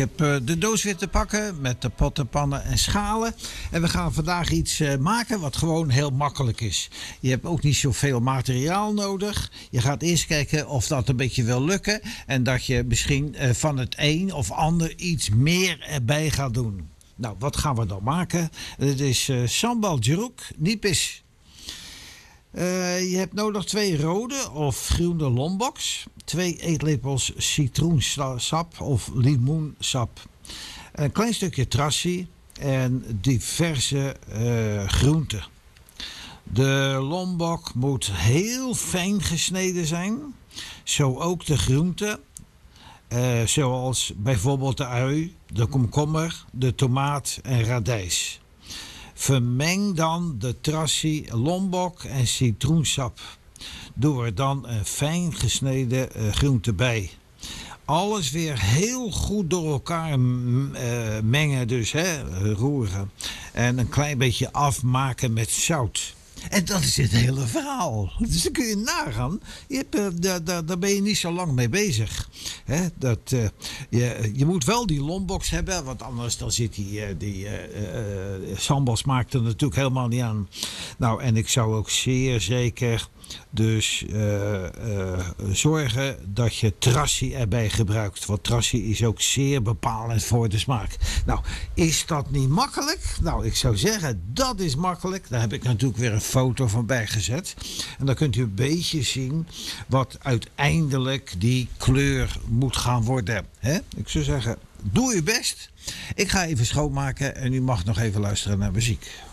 Ik heb de doos weer te pakken met de potten, pannen en schalen. En we gaan vandaag iets maken wat gewoon heel makkelijk is. Je hebt ook niet zoveel materiaal nodig. Je gaat eerst kijken of dat een beetje wil lukken. En dat je misschien van het een of ander iets meer erbij gaat doen. Nou, wat gaan we dan maken? Het is sambal jeruk nipis. Je hebt nodig 2 rode of groene lomboks, 2 eetlepels citroensap of limoensap, een klein stukje trassie en diverse groenten. De lombok moet heel fijn gesneden zijn, zo ook de groenten, zoals bijvoorbeeld de ui, de komkommer, de tomaat en radijs. Vermeng dan de trassie, lombok en citroensap. Doe er dan een fijn gesneden groente bij. Alles weer heel goed door elkaar mengen, dus roeren. En een klein beetje afmaken met zout. En dat is het hele verhaal. Dus dan kun je nagaan. Daar ben je niet zo lang mee bezig. Je moet wel die lomboks hebben. Want anders dan zit die sambal smaakt er natuurlijk helemaal niet aan. Nou, en ik zou ook zeer zeker dus zorgen dat je trassie erbij gebruikt. Want trassie is ook zeer bepalend voor de smaak. Nou, is dat niet makkelijk? Nou, ik zou zeggen, dat is makkelijk. Daar heb ik natuurlijk weer een foto van bijgezet. En dan kunt u een beetje zien wat uiteindelijk die kleur moet gaan worden. Ik zou zeggen, doe je best. Ik ga even schoonmaken en u mag nog even luisteren naar muziek.